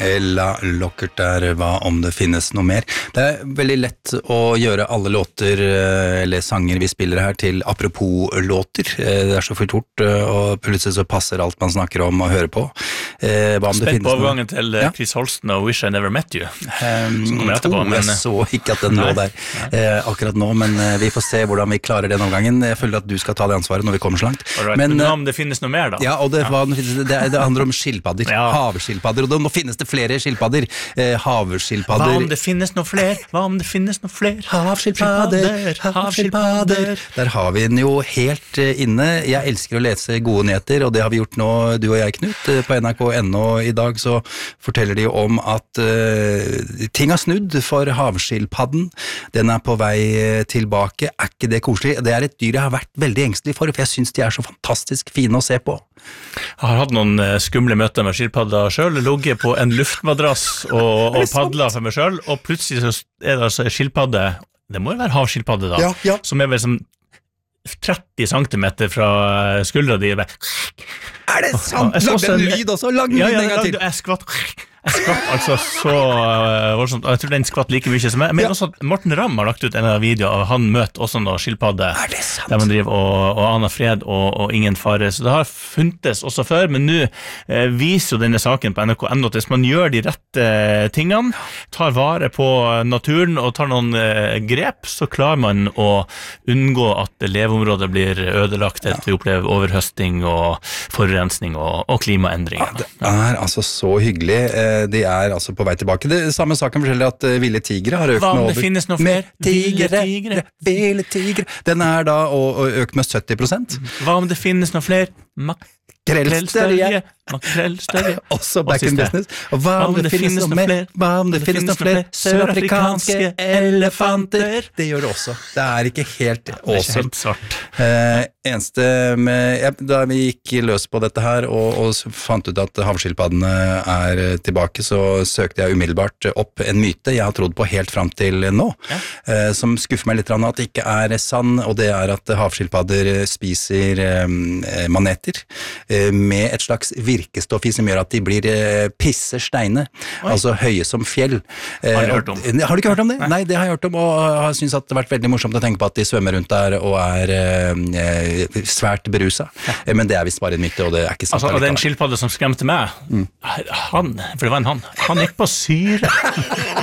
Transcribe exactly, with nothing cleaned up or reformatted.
Ella Lockert der, hva om det finnes noe mer? Det er veldig lett å gjøre alle låter, eller sanger vi spiller her, til apropos-låter. Det er så fort fort, og plutselig så passer alt man snakker om og hører på. Hva om det Spett finnes på overgangen noe? til Ja. Chris Holsten og Wish I Never Met You. Um, Som kommer etterpå, oh, men- jeg så ikke at den lå der eh, akkurat nå, men eh, vi får se hvordan vi klarer den omgangen. Jeg føler at du skal ta det ansvaret når vi kommer så langt. Alright, Men, men hva eh, om det finnes noe mer da? ja, og det, hva, det, det, det handler om skilpadder, Ja. havskilpadder, og det, nå finnes det flere skilpadder. Eh, Hva havskilpadder. om det finnes noe fler? Hva om det finnes noe fler? Havskilpadder, havskilpadder. Der har vi den jo helt eh, inne. Jeg elsker å lese gode nyheter, og det har vi gjort nå, du og jeg, Knut. Eh, På N R K punkt N O i dag så forteller de om at eh, ting har snudd for havskilpadden. Den er på vei eh, tilbake. Er ikke det koselig? Det er et dyr jeg har vært veldig engstelig for, for jeg synes de er så fantastisk fine å se på. Jeg har hatt noen eh, skumle møter med skilpadder selv, ligget på en luftmadrass og, og padlet for meg selv, og plutselig så er det altså en skilpadde, det må jo være havskilpadde da, Ja, ja. som er vel som tretti centimeter fra skuldra di. Er det sant? Jeg så Lagde også en en- lyd også? Lag den Ja, ja, en gang jeg, til. jeg skvatt Jeg skvatt altså så uh, voldsomt, og jeg tror den skvatt like mye som jeg. Men Ja. også at Morten Ramm har lagt ut en av videoer av han møter også noen skilpadde, Er det sant? der man driver og, og aner fred og, og ingen fare. Så det har funtes også før, men nå eh, viser jo denne saken på N R K punkt N O at hvis man gjør de rette eh, tingene, tar vare på naturen og tar noen eh, grep, så klarer man å unngå at leveområdet blir ødelagt etter vi opplever overhøsting og forurensning og, og klimaendringer. Det er altså så hyggelig. Eh, De er altså på vei tilbake. Det samme saken forteller at eh, ville tigre har økt Hva om med det over finnes noe med flere ville tigre, tigre? ville tigre. Den er da og, og økt med sytti prosent. Hva om det finnes noen flere makrellstørje? Makrellstørje. Også Og back in siste. business. Og hva om det finnes noe mer? Hva om det finnes noe flere sørafrikanske elefanter? Det gjør det også. Det er ikke helt Det er ikke awesome. helt svart. Eh, eneste med, ja, da vi gikk løs på dette her og, og s- fant ut at havskilpaddene er eh, tilbake, så søkte jeg umiddelbart opp en myte jeg har trodd på helt fram til nå, Ja. eh, som skuffer meg litt grann at det ikke er sann, og det er at havskilpadder eh, spiser eh, maneter eh, med et slags virkestoff i som gjør at de blir eh, pisse steine, altså høye som fjell. Eh, Har jeg hørt om. og- Har du ikke hørt om det? Nei, det har jeg hørt om, og jeg synes at det har vært veldig morsomt å tenke på at de svømmer rundt der og er eh, svært berusa. Eh, Men det er visst bare en myte, og det er ikke sant. Altså, og den allikevel. skilpadde som skremte meg, han, for det var en han, han gikk på syre.